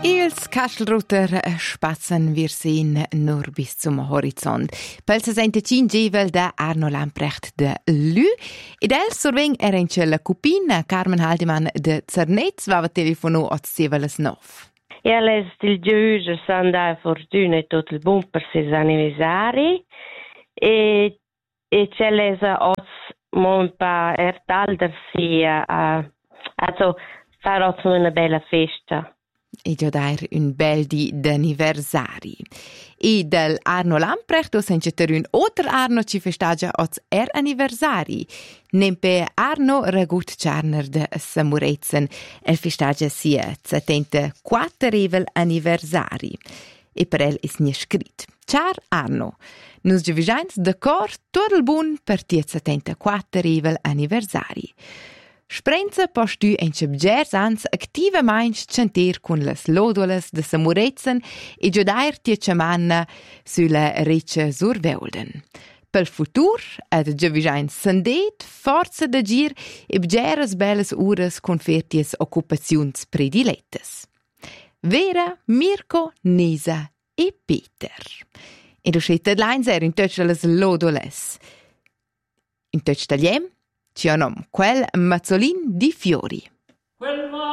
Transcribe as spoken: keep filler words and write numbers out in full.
Ils Kastelrutter spatzen wir sehen nur bis zum Horizont. Pel sessantacinc givel da Arno Lamprecht de Lü. Ed el surveng era in la cupina Carmen Haldeman de Zernetz va telefono at sevelas nov. Ja, les il giuge sanda fortuna e tot il bon per ses anniversari. E e c'è les ots mon pa ertalder sia uh, also farot una bella festa. E già dair un bel di d'anniversari. E del Arno Lamprecht o senceter un otter Arno ci festagia oz er anniversari. Nempe Arno Ragut Czarner de Samurezen el festagia sia settantaquattro revel anniversari. E per el is nie scrit. Ciar Arno, nus giavigiains d'accord tot il bun per tie settantaquattro revel anniversari. Sprenza post du en cebgers ans activamaing chanter cun las lodolas de Samurezen e giodair tie chamanna sulla recce Surveulden. Pel futur, ad giavigiains sandet, forza da gir e bgeras bellas uras con ferties occupaziuns predilettas. Vera, Mirko, Nesa e Peter. E du schettet leins er in touch las lodolas. In touch tagliem, ci nom quel mazzolin di fiori.